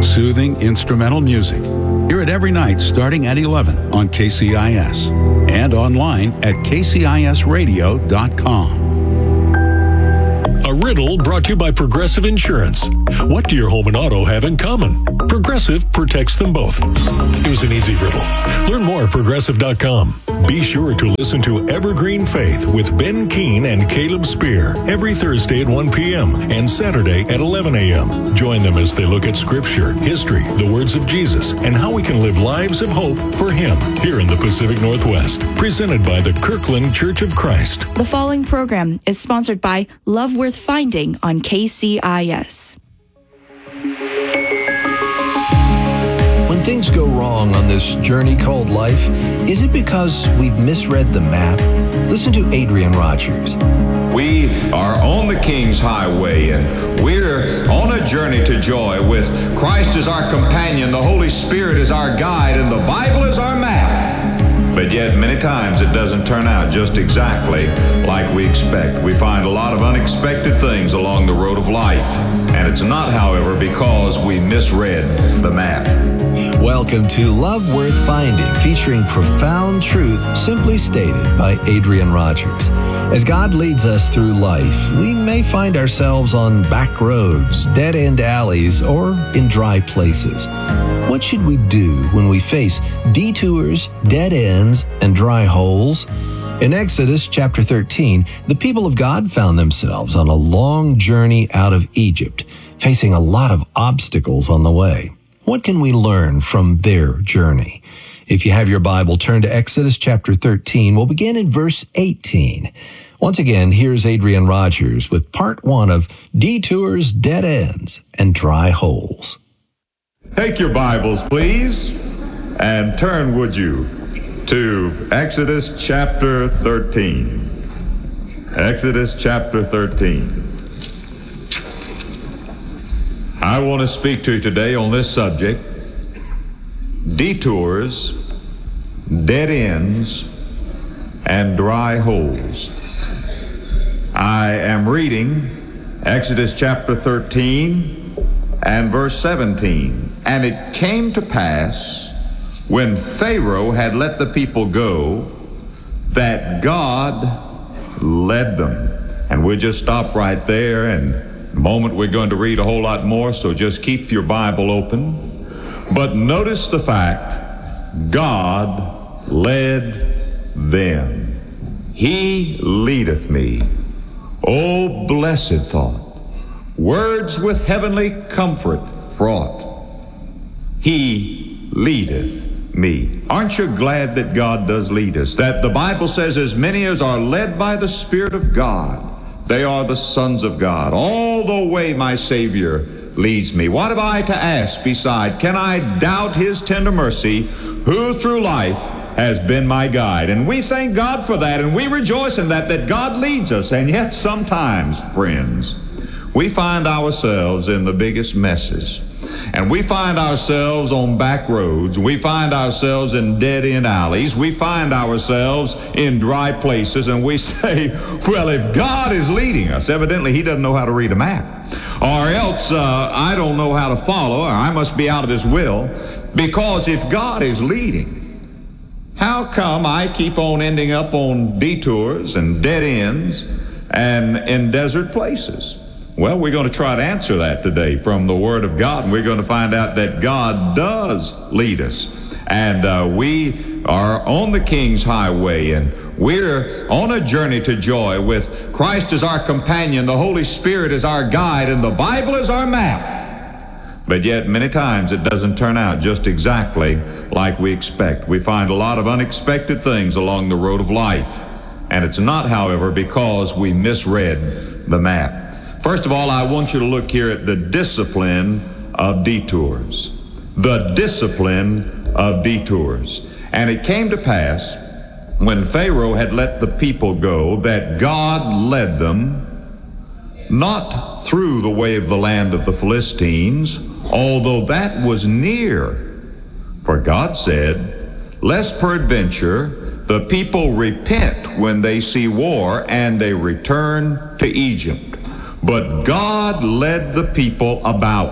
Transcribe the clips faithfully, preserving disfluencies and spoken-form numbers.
soothing instrumental music. Hear it every night starting at eleven on K C I S and online at k c i s radio dot com. A riddle brought to you by Progressive Insurance. What do your home and auto have in common? Progressive protects them both. Here's an easy riddle. Learn more at progressive dot com. Be sure to listen to Evergreen Faith with Ben Keene and Caleb Spear every Thursday at one p.m. and Saturday at eleven a.m. Join them as they look at Scripture, history, the words of Jesus, and how we can live lives of hope for Him here in the Pacific Northwest. Presented by the Kirkland Church of Christ. The following program is sponsored by Love Worth Finding on K C I S. When things go wrong on this journey called life, is it because we've misread the map? Listen to Adrian Rogers. We are on the King's Highway, and we're on a journey to joy with Christ as our companion, the Holy Spirit is our guide, and the Bible is our map. But yet, many times it doesn't turn out just exactly like we expect. We find a lot of unexpected things along the road of life, and it's not, however, because we misread the map. Welcome to Love Worth Finding, featuring profound truth simply stated by Adrian Rogers. As God leads us through life, we may find ourselves on back roads, dead-end alleys, or in dry places. What should we do when we face detours, dead ends, and dry holes? In Exodus chapter thirteen, the people of God found themselves on a long journey out of Egypt, facing a lot of obstacles on the way. What can we learn from their journey? If you have your Bible, turn to Exodus chapter thirteen. We'll begin in verse eighteen. Once again, here's Adrian Rogers with part one of Detours, Dead Ends, and Dry Holes. Take your Bibles, please, and turn, would you, to Exodus chapter thirteen. Exodus chapter thirteen. I want to speak to you today on this subject: detours, dead ends, and dry holes. I am reading Exodus chapter thirteen and verse seventeen. And it came to pass, when Pharaoh had let the people go, that God led them. And we'll just stop right there, and in a moment we're going to read a whole lot more, so just keep your Bible open. But notice the fact, God led them. He leadeth me. Oh, blessed thought, words with heavenly comfort fraught. He leadeth me. Aren't you glad that God does lead us? That the Bible says, as many as are led by the Spirit of God, they are the sons of God. All the way my Savior leads me. What have I to ask beside? Can I doubt His tender mercy, who through life has been my guide? And we thank God for that, and we rejoice in that, that God leads us. And yet sometimes, friends, we find ourselves in the biggest messes. And we find ourselves on back roads. We find ourselves in dead-end alleys. We find ourselves in dry places. And we say, well, if God is leading us, evidently He doesn't know how to read a map. Or else uh, I don't know how to follow, or I must be out of His will. Because if God is leading, how come I keep on ending up on detours and dead ends and in desert places? Well, we're going to try to answer that today from the Word of God, and we're going to find out that God does lead us. And uh, we are on the King's Highway, and we're on a journey to joy with Christ as our companion, the Holy Spirit is our guide, and the Bible is our map. But yet, many times it doesn't turn out just exactly like we expect. We find a lot of unexpected things along the road of life. And it's not, however, because we misread the map. First of all, I want you to look here at the discipline of detours. The discipline of detours. And it came to pass, when Pharaoh had let the people go, that God led them, not through the way of the land of the Philistines, although that was near. For God said, lest peradventure the people repent when they see war, and they return to Egypt. But God led the people about.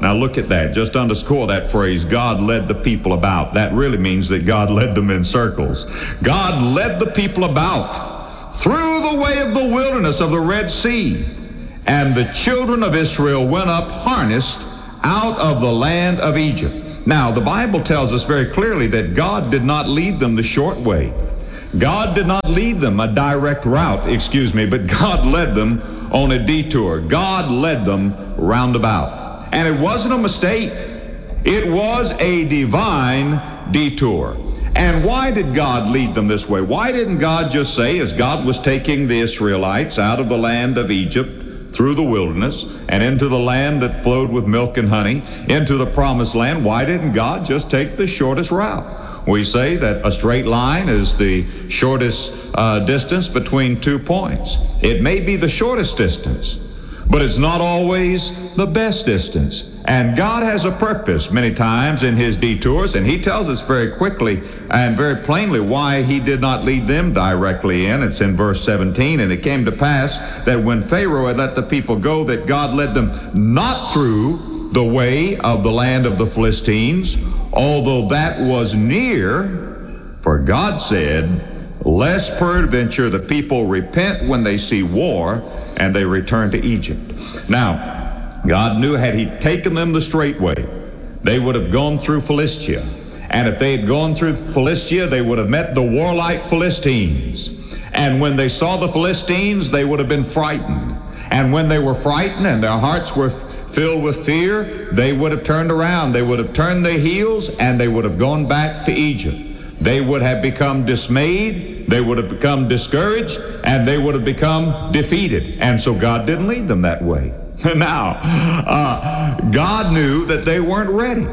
Now look at that. Just underscore that phrase, God led the people about. That really means that God led them in circles. God led the people about through the way of the wilderness of the Red Sea. And the children of Israel went up harnessed out of the land of Egypt. Now, the Bible tells us very clearly that God did not lead them the short way. God did not lead them a direct route, excuse me, but God led them on a detour. God led them roundabout. And it wasn't a mistake. It was a divine detour. And why did God lead them this way? Why didn't God just say, as God was taking the Israelites out of the land of Egypt, through the wilderness and into the land that flowed with milk and honey, into the promised land, why didn't God just take the shortest route? We say that a straight line is the shortest uh, distance between two points. It may be the shortest distance, but it's not always the best distance. And God has a purpose many times in his detours, and he tells us very quickly and very plainly why he did not lead them directly in. It's in verse seventeen, and it came to pass that when Pharaoh had let the people go, that God led them not through the way of the land of the Philistines, although that was near, for God said, lest peradventure the people repent when they see war, and they return to Egypt. Now, God knew had he taken them the straight way, they would have gone through Philistia. And if they had gone through Philistia, they would have met the warlike Philistines. And when they saw the Philistines, they would have been frightened. And when they were frightened and their hearts were filled with fear, they would have turned around. They would have turned their heels and they would have gone back to Egypt. They would have become dismayed, they would have become discouraged, and they would have become defeated. And so God didn't lead them that way. Now, uh, God knew that they weren't ready.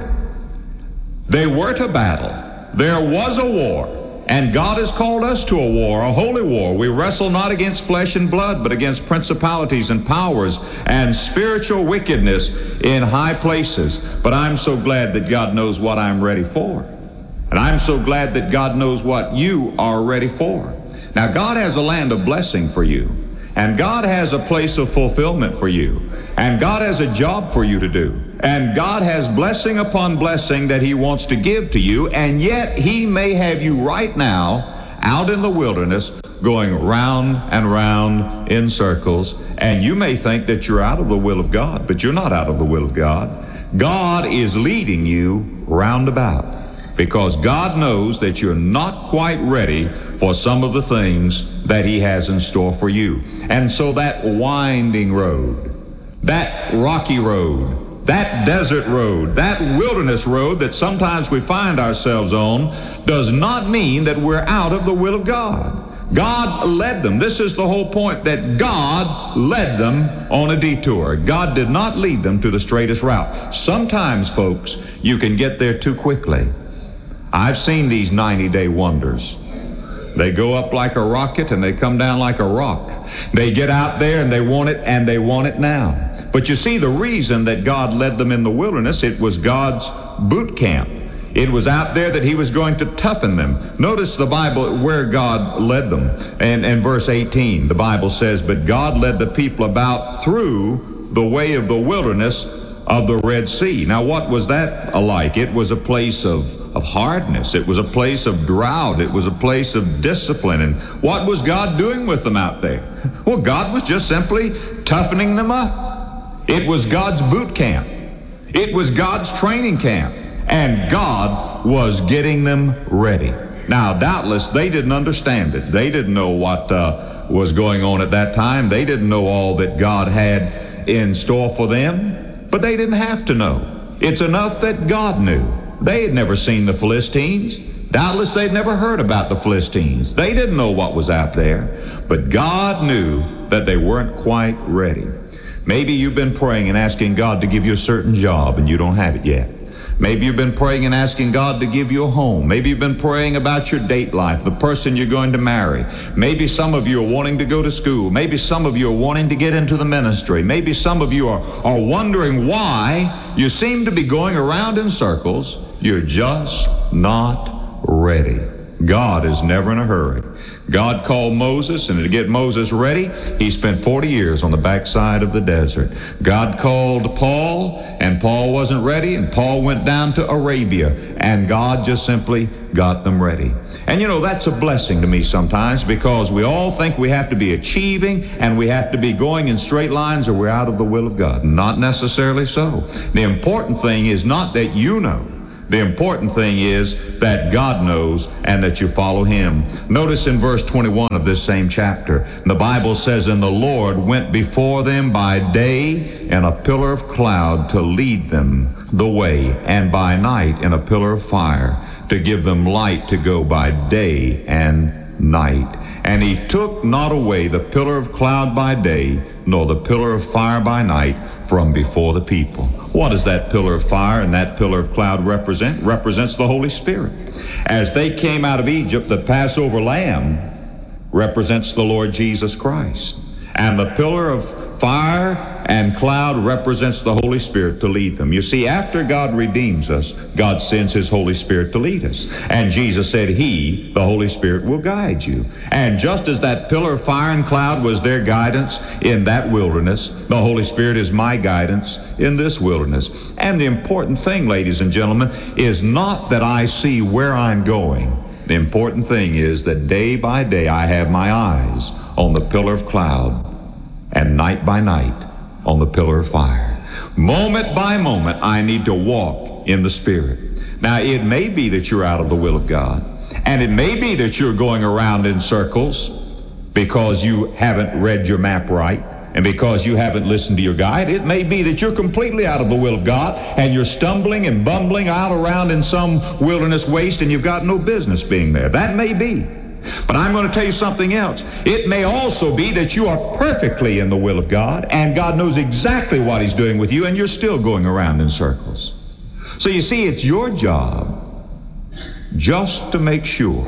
They were to battle. There was a war, and God has called us to a war, a holy war. We wrestle not against flesh and blood, but against principalities and powers and spiritual wickedness in high places. But I'm so glad that God knows what I'm ready for. And I'm so glad that God knows what you are ready for. Now, God has a land of blessing for you. And God has a place of fulfillment for you. And God has a job for you to do. And God has blessing upon blessing that he wants to give to you. And yet he may have you right now out in the wilderness going round and round in circles. And you may think that you're out of the will of God, but you're not out of the will of God. God is leading you roundabout, because God knows that you're not quite ready for some of the things that he has in store for you. And so that winding road, that rocky road, that desert road, that wilderness road that sometimes we find ourselves on does not mean that we're out of the will of God. God led them. This is the whole point, that God led them on a detour. God did not lead them to the straightest route. Sometimes, folks, you can get there too quickly. I've seen these ninety-day wonders. They go up like a rocket and they come down like a rock. They get out there and they want it, and they want it now. But you see, the reason that God led them in the wilderness, it was God's boot camp. It was out there that he was going to toughen them. Notice the Bible where God led them. And in verse eighteen, the Bible says, but God led the people about through the way of the wilderness of the Red Sea. Now, what was that like? It was a place of, of hardness. It was a place of drought. It was a place of discipline. And what was God doing with them out there? Well, God was just simply toughening them up. It was God's boot camp. It was God's training camp. And God was getting them ready. Now, doubtless, they didn't understand it. They didn't know what uh, was going on at that time. They didn't know all that God had in store for them. But they didn't have to know. It's enough that God knew. They had never seen the Philistines. Doubtless, they'd never heard about the Philistines. They didn't know what was out there. But God knew that they weren't quite ready. Maybe you've been praying and asking God to give you a certain job and you don't have it yet. Maybe you've been praying and asking God to give you a home. Maybe you've been praying about your date life, the person you're going to marry. Maybe some of you are wanting to go to school. Maybe some of you are wanting to get into the ministry. Maybe some of you are, are wondering why you seem to be going around in circles. You're just not ready. God is never in a hurry. God called Moses, and to get Moses ready, he spent forty years on the backside of the desert. God called Paul, and Paul wasn't ready, and Paul went down to Arabia, and God just simply got them ready. And you know, that's a blessing to me sometimes, because we all think we have to be achieving and we have to be going in straight lines or we're out of the will of God. Not necessarily so. The important thing is not that you know. The important thing is that God knows and that you follow him. Notice in verse twenty-one of this same chapter, the Bible says, "And the Lord went before them by day in a pillar of cloud to lead them the way, and by night in a pillar of fire to give them light to go by day and night. And he took not away the pillar of cloud by day, nor the pillar of fire by night from before the people." What does that pillar of fire and that pillar of cloud represent? Represents the Holy Spirit. As they came out of Egypt, the Passover lamb represents the Lord Jesus Christ. And the pillar of fire and cloud represents the Holy Spirit to lead them. You see, after God redeems us, God sends his Holy Spirit to lead us. And Jesus said he, the Holy Spirit, will guide you. And just as that pillar of fire and cloud was their guidance in that wilderness, the Holy Spirit is my guidance in this wilderness. And the important thing, ladies and gentlemen, is not that I see where I'm going. The important thing is that day by day I have my eyes on the pillar of cloud, and night by night on the pillar of fire. Moment by moment, I need to walk in the Spirit. Now, it may be that you're out of the will of God, and it may be that you're going around in circles because you haven't read your map right, and because you haven't listened to your guide. It may be that you're completely out of the will of God, and you're stumbling and bumbling out around in some wilderness waste, and you've got no business being there. That may be. But I'm going to tell you something else. It may also be that you are perfectly in the will of God, and God knows exactly what he's doing with you, and you're still going around in circles. So you see, it's your job just to make sure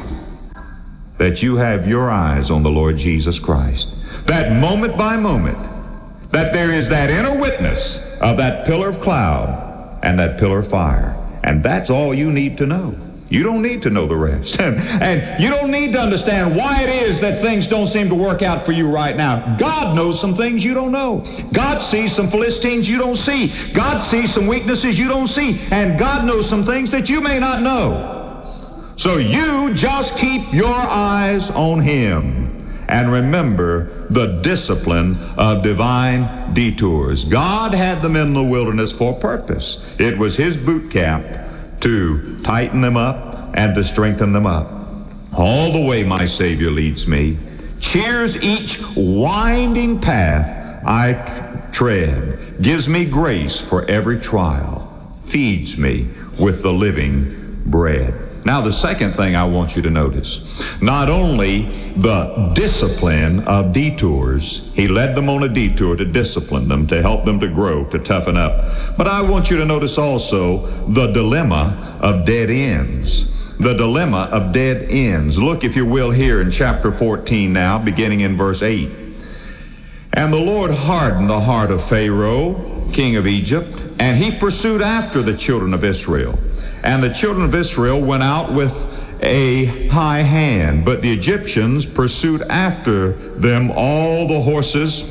that you have your eyes on the Lord Jesus Christ. That moment by moment, that there is that inner witness of that pillar of cloud and that pillar of fire. And that's all you need to know. You don't need to know the rest. And you don't need to understand why it is that things don't seem to work out for you right now. God knows some things you don't know. God sees some Philistines you don't see. God sees some weaknesses you don't see. And God knows some things that you may not know. So you just keep your eyes on him. And remember the discipline of divine detours. God had them in the wilderness for a purpose. It was his boot camp to tighten them up and to strengthen them up. All the way my Savior leads me, cheers each winding path I t- tread, gives me grace for every trial, feeds me with the living bread. Now, the second thing I want you to notice, not only the discipline of detours, he led them on a detour to discipline them, to help them to grow, to toughen up, but I want you to notice also the dilemma of dead ends. The dilemma of dead ends. Look, if you will, here in chapter fourteen now, beginning in verse eight. "And the Lord hardened the heart of Pharaoh, king of Egypt, and he pursued after the children of Israel. And the children of Israel went out with a high hand, but the Egyptians pursued after them all the horses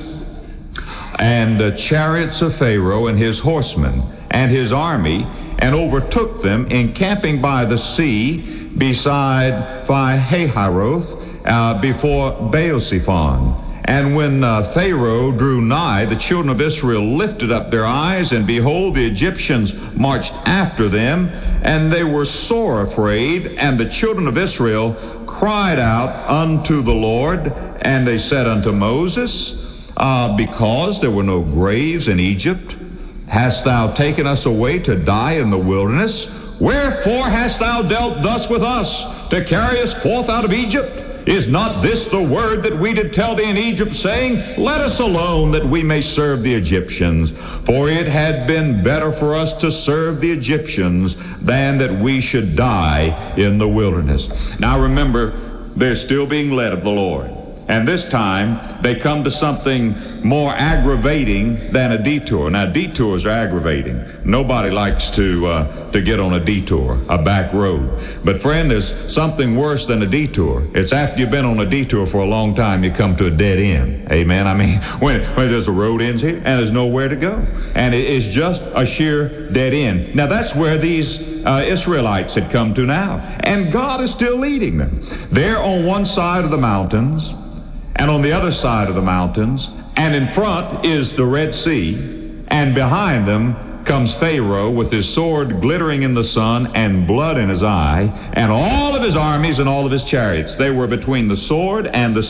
and the chariots of Pharaoh and his horsemen and his army, and overtook them encamping by the sea beside Pi-hahiroth, uh, before Baal-zephon. And when uh, Pharaoh drew nigh, the children of Israel lifted up their eyes, and behold, the Egyptians marched after them, and they were sore afraid. And the children of Israel cried out unto the Lord, and they said unto Moses, uh, because there were no graves in Egypt, hast thou taken us away to die in the wilderness? Wherefore hast thou dealt thus with us, to carry us forth out of Egypt? Is not this the word that we did tell thee in Egypt, saying, Let us alone, that we may serve the Egyptians? For it had been better for us to serve the Egyptians than that we should die in the wilderness." Now remember, they're still being led of the Lord. And this time, they come to something more aggravating than a detour. Now, detours are aggravating. Nobody likes to uh, to get on a detour, a back road. But friend, there's something worse than a detour. It's after you've been on a detour for a long time, you come to a dead end. Amen? I mean, when, when there's a road ends here and there's nowhere to go. And it is just a sheer dead end. Now, that's where these uh, Israelites had come to now. And God is still leading them. They're on one side of the mountains, and on the other side of the mountains, and in front is the Red Sea, and behind them comes Pharaoh with his sword glittering in the sun and blood in his eye, and all of his armies and all of his chariots. They were between the sword and the